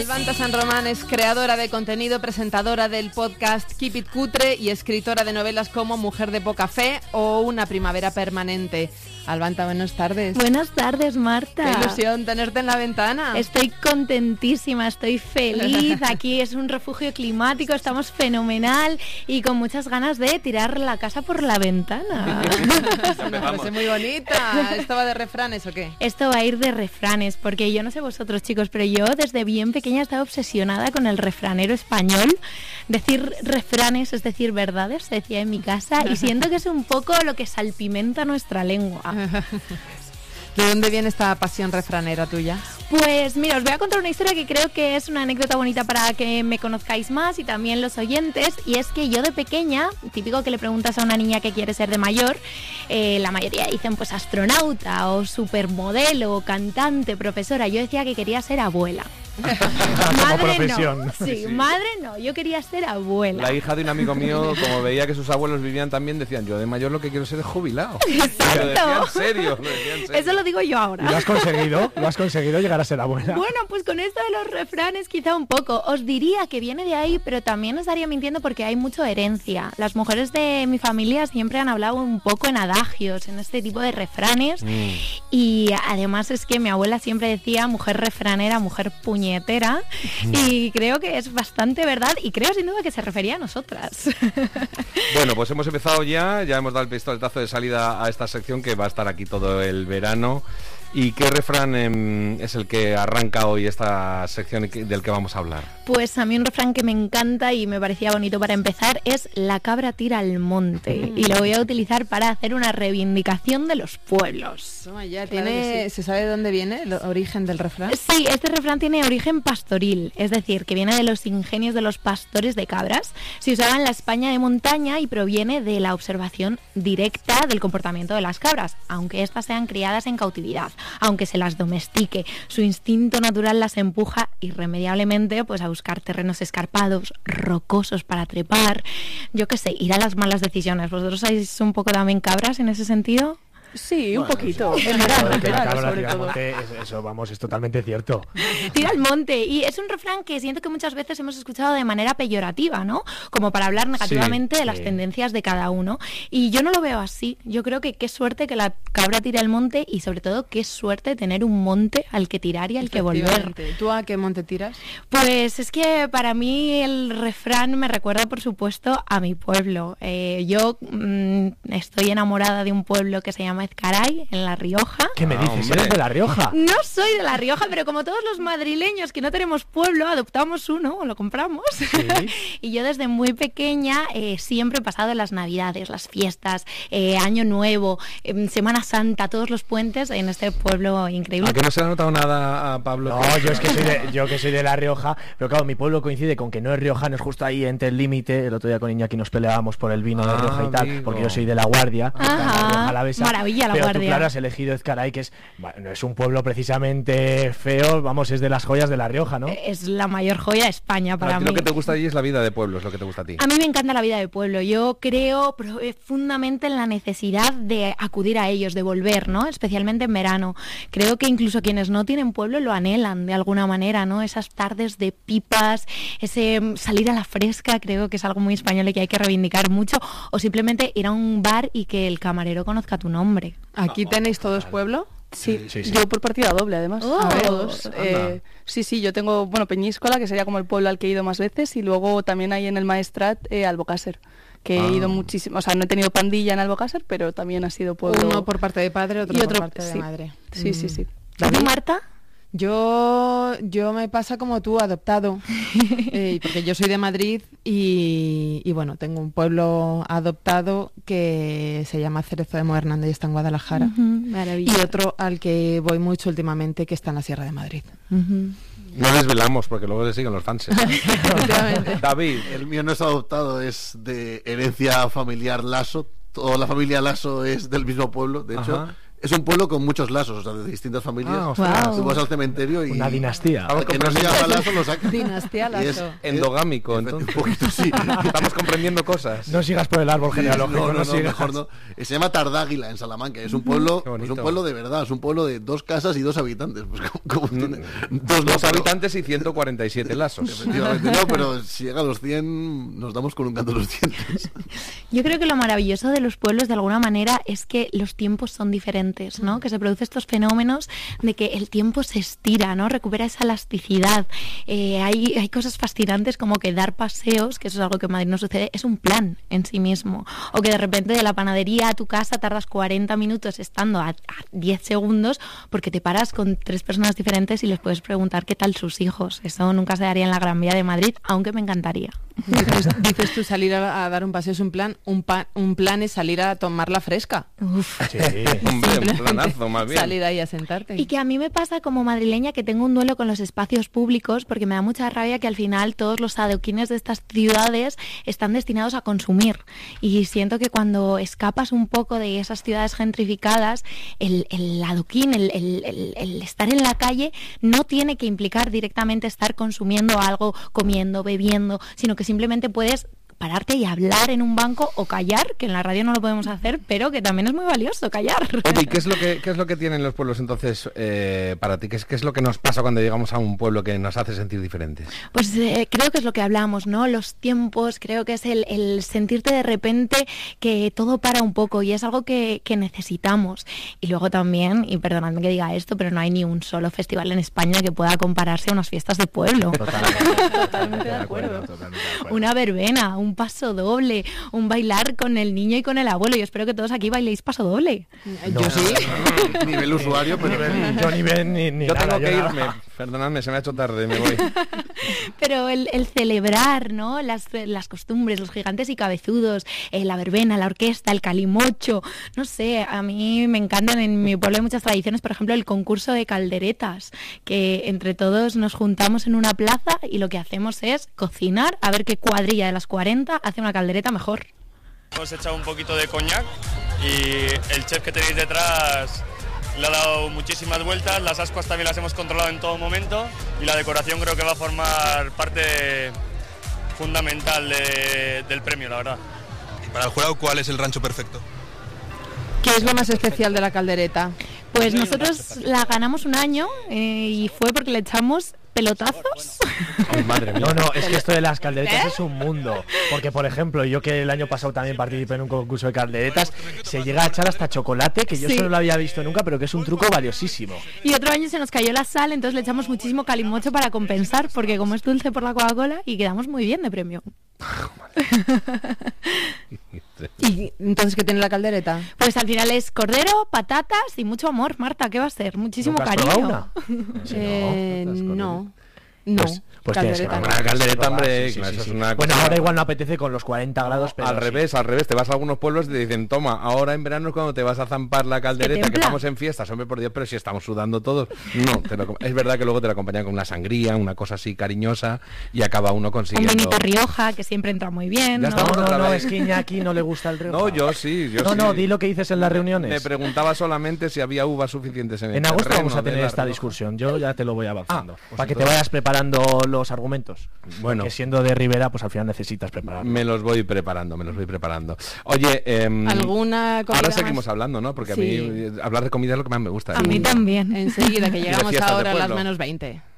Albanta San Román es creadora de contenido, presentadora del podcast Keep It Cutre y escritora de novelas como Mujer de poca fe o Una primavera permanente. Albanta, buenas tardes. Buenas tardes, Marta. Qué ilusión tenerte en la ventana. Estoy contentísima, estoy feliz. Aquí es un refugio climático, estamos fenomenal y con muchas ganas de tirar la casa por la ventana. Me parece muy bonita. ¿Esto va de refranes o qué? Esto va a ir de refranes, porque yo no sé vosotros, chicos, pero yo desde bien pequeña estaba obsesionada con el refranero español. Decir refranes es decir verdades, se decía en mi casa, y siento que es un poco lo que salpimenta nuestra lengua. ¿De dónde viene esta pasión refranera tuya? Pues mira, os voy a contar una historia que creo que es una anécdota bonita para que me conozcáis más y también los oyentes, y es que yo de pequeña, típico que le preguntas a una niña qué quiere ser de mayor, la mayoría dicen pues astronauta o supermodelo o cantante, profesora. Yo decía que quería ser abuela. Madre no, sí, madre no, yo quería ser abuela. La hija de un amigo mío, como veía que sus abuelos vivían también, decían, yo de mayor lo que quiero ser es jubilado. Exacto. Lo decía en serio. Eso lo digo yo ahora. ¿Y lo has conseguido? ¿Lo has conseguido llegar a ser abuela? Bueno, pues con esto de los refranes quizá un poco. Os diría que viene de ahí, pero también os estaría mintiendo porque hay mucha herencia. Las mujeres de mi familia siempre han hablado un poco en adagios, en este tipo de refranes. Y además es que mi abuela siempre decía mujer refranera, mujer puñetera. Y creo que es bastante verdad y creo sin duda que se refería a nosotras. Bueno, pues hemos empezado ya hemos dado el pistoletazo de salida a esta sección que va a estar aquí todo el verano. ¿Y qué refrán es el que arranca hoy esta sección del que vamos a hablar? Pues a mí un refrán que me encanta y me parecía bonito para empezar es la cabra tira al monte, y lo voy a utilizar para hacer una reivindicación de los pueblos. Toma ya, ¿se sabe de dónde viene el origen del refrán? Sí, este refrán tiene origen pastoril, es decir, que viene de los ingenios de los pastores de cabras. Se usaba en la España de montaña y proviene de la observación directa del comportamiento de las cabras, aunque éstas sean criadas en cautividad. Aunque se las domestique, su instinto natural las empuja irremediablemente pues a buscar terrenos escarpados, rocosos para trepar, yo qué sé, ir a las malas decisiones. ¿Vosotros sois un poco también cabras en ese sentido? Sí, un poquito. Sí. En verano sobre todo. Eso, vamos, es totalmente cierto. Tira al monte. Y es un refrán que siento que muchas veces hemos escuchado de manera peyorativa, ¿no? Como para hablar negativamente de las tendencias de cada uno. Y yo no lo veo así. Yo creo que qué suerte que la cabra tire al monte y sobre todo qué suerte tener un monte al que tirar y al que volver. ¿Tú a qué monte tiras? Pues es que para mí el refrán me recuerda, por supuesto, a mi pueblo. Yo estoy enamorada de un pueblo que se llama Ezcaray, en La Rioja. ¿Qué me dices? ¿Eres de La Rioja? No soy de La Rioja, pero como todos los madrileños que no tenemos pueblo, adoptamos uno o lo compramos. ¿Sí? Y yo desde muy pequeña siempre he pasado las Navidades, las fiestas, Año Nuevo, Semana Santa, todos los puentes en este pueblo increíble. ¿A que no se le ha notado nada a Pablo? No, yo que soy de La Rioja, pero claro, mi pueblo coincide con que no es riojano, es justo ahí entre el límite. El otro día con Iñaki nos peleábamos por el vino de Rioja y tal, amigo. Porque yo soy de La Guardia, maravilla La pero Guardia. Tú, claro, has elegido Ezcaray, que es, bueno, es un pueblo precisamente feo, vamos, es de las joyas de La Rioja, ¿no? Es la mayor joya de España para mí. Lo que te gusta allí es la vida de pueblo, es lo que te gusta a ti. A mí me encanta la vida de pueblo. Yo creo profundamente en la necesidad de acudir a ellos, de volver, ¿no? Especialmente en verano. Creo que incluso quienes no tienen pueblo lo anhelan de alguna manera, ¿no? Esas tardes de pipas, ese salir a la fresca, creo que es algo muy español y que hay que reivindicar mucho, o simplemente ir a un bar y que el camarero conozca tu nombre. ¿Aquí tenéis todos pueblo? Sí, yo por partida doble además. Oh, todos. Sí, yo tengo, Peñíscola, que sería como el pueblo al que he ido más veces, y luego también hay en el Maestrat Albocàsser, que he ido muchísimo, o sea, no he tenido pandilla en Albocàsser, pero también ha sido pueblo. Uno por parte de padre, otro por parte de madre. Sí. ¿Tú, Marta? Yo me pasa como tú, adoptado, porque yo soy de Madrid y bueno, tengo un pueblo adoptado que se llama Cerezo de Mohernández y está en Guadalajara, y otro al que voy mucho últimamente que está en la Sierra de Madrid. No desvelamos porque luego le siguen los fans. David. El mío no es adoptado, es de herencia familiar Lasso. Toda la familia Lasso es del mismo pueblo, de hecho. Es un pueblo con muchos lazos, o sea, de distintas familias. Wow. Tú vas al cementerio y... Una dinastía. Al que no se llama Lazo lo saca. Dinastía Y es- Lazo. Endogámico, entonces. Un poquito, sí. Estamos comprendiendo cosas. No sigas por el árbol genealógico, no sigas. mejor no. Se llama Tardáguila, en Salamanca. Es un pueblo, Qué bonito. pues un pueblo de verdad. Es un pueblo de 2 casas y 2 habitantes. Pues como tiene dos Dos no, habitantes y 147 lazos. Efectivamente, no, pero si llega a los 100, nos damos con un canto los dientes. Yo creo que lo maravilloso de los pueblos, de alguna manera, es que los tiempos son diferentes, ¿no? Que se producen estos fenómenos de que el tiempo se estira, ¿no? Recupera esa elasticidad. Hay cosas fascinantes como que dar paseos, que eso es algo que en Madrid no sucede, es un plan en sí mismo. O que de repente de la panadería a tu casa tardas 40 minutos estando a 10 segundos porque te paras con 3 personas diferentes y les puedes preguntar qué tal sus hijos. Eso nunca se daría en la Gran Vía de Madrid, aunque me encantaría. Dices tú salir a dar un paseo es un plan, un plan es salir a tomar la fresca. Uf. Sí. Hombre, un planazo, más bien. Salir ahí a sentarte. Y que a mí me pasa como madrileña que tengo un duelo con los espacios públicos porque me da mucha rabia que al final todos los adoquines de estas ciudades están destinados a consumir. Y siento que cuando escapas un poco de esas ciudades gentrificadas, el adoquín, el estar en la calle no tiene que implicar directamente estar consumiendo algo, comiendo, bebiendo, sino que simplemente puedes pararte y hablar en un banco o callar, que en la radio no lo podemos hacer, pero que también es muy valioso callar. Oye, ¿y qué es lo que tienen los pueblos entonces para ti? ¿Qué es lo que nos pasa cuando llegamos a un pueblo que nos hace sentir diferentes? Pues creo que es lo que hablamos, ¿no? Los tiempos, creo que es el sentirte de repente que todo para un poco y es algo que necesitamos. Y luego también, y perdonadme que diga esto, pero no hay ni un solo festival en España que pueda compararse a unas fiestas de pueblo. Totalmente de acuerdo. Una verbena, un paso doble, un bailar con el niño y con el abuelo. Yo espero que todos aquí bailéis paso doble. Yo sí. Nivel usuario, pero... Yo ni ven ni Yo nada, tengo que nada. irme. Perdonadme, se me ha hecho tarde, me voy. Pero el celebrar, ¿no? Las costumbres, los gigantes y cabezudos, la verbena, la orquesta, el calimocho, no sé, a mí me encantan. En mi pueblo hay muchas tradiciones, por ejemplo, el concurso de calderetas, que entre todos nos juntamos en una plaza y lo que hacemos es cocinar, a ver qué cuadrilla de las 40 hace una caldereta mejor. Hemos echado un poquito de coñac y el chef que tenéis detrás le ha dado muchísimas vueltas, las ascuas también las hemos controlado en todo momento y la decoración creo que va a formar parte fundamental del premio, la verdad. Para el jurado, ¿cuál es el rancho perfecto? ¿Qué es lo más especial de la caldereta? Pues nosotros la ganamos un año y fue porque le echamos pelotazos. Ay, madre mía. No, es que esto de las calderetas es un mundo. Porque, por ejemplo, yo que el año pasado también participé en un concurso de calderetas, se llega a echar hasta chocolate, que yo Sí. eso no lo había visto nunca, pero que es un truco valiosísimo. Y otro año se nos cayó la sal, entonces le echamos muchísimo calimocho para compensar, porque como es dulce por la Coca-Cola, y quedamos muy bien de premio. ¿Y entonces qué tiene la caldereta? Pues al final es cordero, patatas y mucho amor, Marta, ¿qué va a ser? Muchísimo ¿Nunca has cariño. probado una? No. No. Pues tienes que caldereta no. probar. Una caldereta, Sí, hombre, sí, claro, sí, eso sí. es una Bueno, cosa- ahora igual no apetece con los 40 grados, pero al sí. revés, te vas a algunos pueblos y te dicen, toma, ahora en verano es cuando te vas a zampar la caldereta, que templa. estamos en fiestas, hombre, por Dios, pero si estamos sudando todos. No, es verdad que luego te lo acompañan con una sangría, una cosa así cariñosa, y acaba uno Un consiguiendo... vinito Rioja, que siempre entra muy bien, Ya ¿no? estamos No, otra no, vez. es que Iñaki no le gusta el Rioja. No, yo sí. No, di lo que dices en las reuniones. Me preguntaba solamente si había uvas suficientes en el En agosto terreno vamos a de tener la esta Rioja. discusión. Yo ya te lo voy avanzando. Pues para que te entonces- vayas preparando los argumentos. Bueno. Que siendo de Rivera, pues al final necesitas prepararlo. Me los voy preparando. Oye, ¿Alguna comida ahora seguimos más? hablando, ¿no? Porque Sí. a mí hablar de comida es lo que más me gusta. A mí también. Enseguida, que de llegamos fiestas de ahora a las pueblo. menos 20.